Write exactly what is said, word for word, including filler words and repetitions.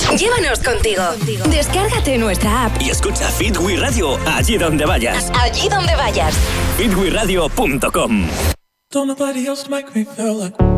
Llévanos contigo. Descárgate nuestra app y escucha Fit We Radio allí donde vayas. Allí donde vayas. fit we radio punto com. Don't nobody else make me feel like